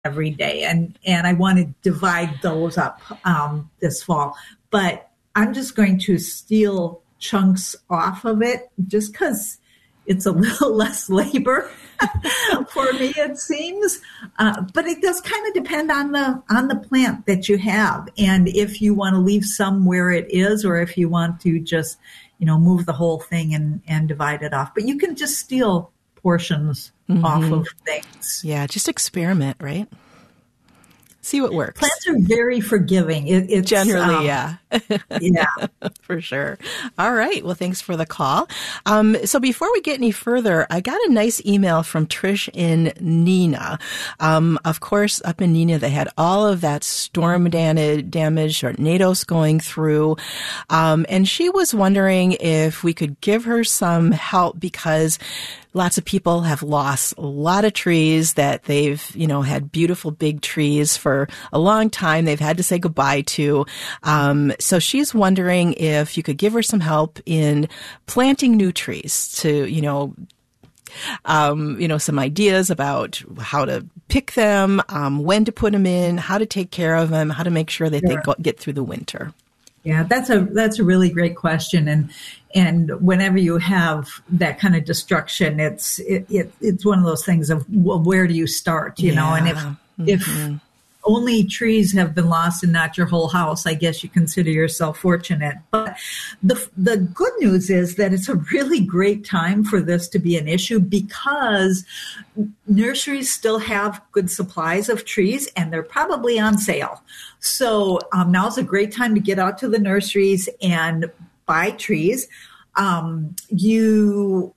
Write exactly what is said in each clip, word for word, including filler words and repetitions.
every day. And, and I want to divide those up um, this fall. But I'm just going to steal chunks off of it just because it's a little less labor for me, it seems. Uh, but it does kind of depend on the on the plant that you have, and if you want to leave some where it is, or if you want to just, you know, move the whole thing and, and divide it off. But you can just steal portions mm-hmm. off of things. Yeah, just experiment, right? See what works. Plants are very forgiving. It, it's Generally, um, yeah. Yeah. For sure. All right. Well, thanks for the call. Um, so before we get any further, I got a nice email from Trish in Neenah. Um, of course, up in Neenah, they had all of that storm damage, damage tornadoes going through. Um, and she was wondering if we could give her some help because lots of people have lost a lot of trees that they've, you know, had beautiful big trees for a long time. They've had to say goodbye to. Um, so she's wondering if you could give her some help in planting new trees to, you know, um, you know, some ideas about how to pick them, um, when to put them in, how to take care of them, how to make sure that sure. they go, get through the winter. Yeah, that's a that's a really great question, and and whenever you have that kind of destruction, it's it, it it's one of those things of, well, where do you start, you yeah. know? And if mm-hmm. if only trees have been lost and not your whole house, I guess you consider yourself fortunate. But the the good news is that it's a really great time for this to be an issue because nurseries still have good supplies of trees and they're probably on sale. So um, now's a great time to get out to the nurseries and buy trees. Um, you,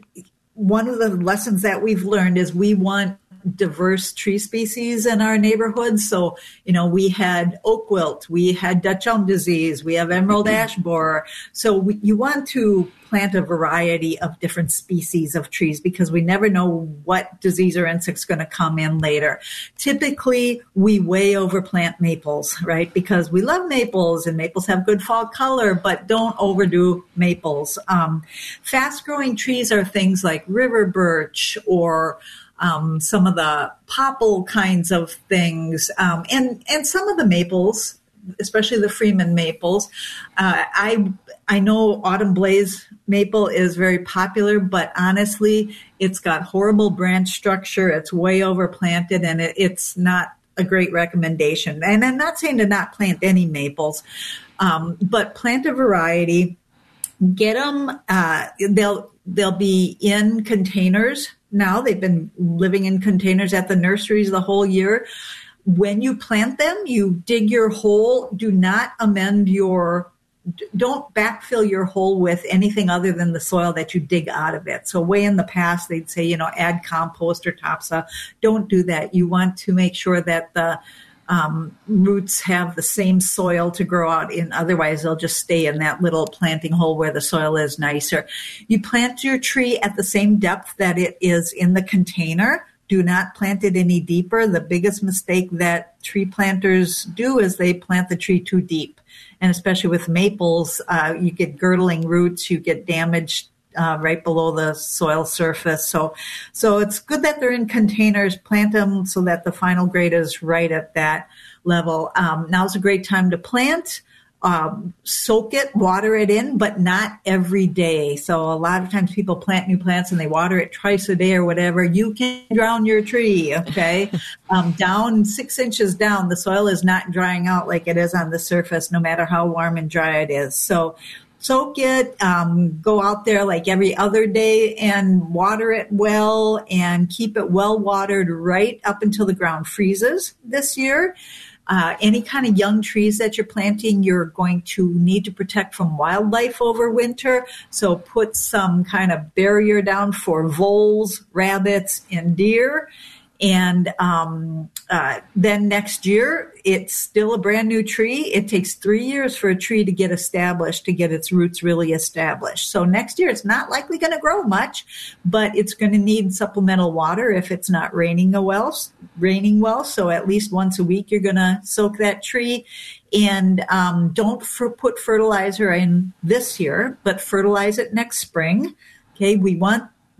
one of the lessons that we've learned is we want diverse tree species in our neighborhoods. So, you know, we had oak wilt, we had Dutch elm disease, we have emerald ash borer. So we, you want to plant a variety of different species of trees because we never know what disease or insect's going to come in later. Typically, we way overplant maples, right? Because we love maples and maples have good fall color, but don't overdo maples. Um, fast-growing trees are things like river birch or Um, some of the popple kinds of things, um, and and some of the maples, especially the Freeman maples. Uh, I I know autumn blaze maple is very popular, but honestly, it's got horrible branch structure. It's way overplanted, and it, it's not a great recommendation. And I'm not saying to not plant any maples, um, but plant a variety. Get them. Uh, they'll they'll be in containers. Now they've been living in containers at the nurseries the whole year. When you plant them, you dig your hole. Do not amend your, don't backfill your hole with anything other than the soil that you dig out of it. So way in the past, they'd say, you know, add compost or topsoil. Don't do that. You want to make sure that the Um, roots have the same soil to grow out in. Otherwise, they'll just stay in that little planting hole where the soil is nicer. You plant your tree at the same depth that it is in the container. Do not plant it any deeper. The biggest mistake that tree planters do is they plant the tree too deep. And especially with maples, uh, you get girdling roots, you get damaged Uh, right below the soil surface. So, so it's good that they're in containers. Plant them so that the final grade is right at that level. Um, now's a great time to plant. Um, soak it, water it in, but not every day. So a lot of times people plant new plants and they water it twice a day or whatever. You can drown your tree, okay? um, down six inches down, the soil is not drying out like it is on the surface, no matter how warm and dry it is. So soak it, um, go out there like every other day and water it well and keep it well watered right up until the ground freezes this year. Uh, any kind of young trees that you're planting, you're going to need to protect from wildlife over winter. So put some kind of barrier down for voles, rabbits, and deer. And um, uh, then next year, it's still a brand new tree. It takes three years for a tree to get established, to get its roots really established. So next year, it's not likely going to grow much, but it's going to need supplemental water if it's not raining well. Raining well, so at least once a week, you're going to soak that tree. And um, don't f- put fertilizer in this year, but fertilize it next spring. Okay, we want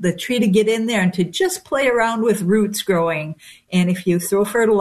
the tree to get in there and to just play around with roots growing. And if you throw fertilizer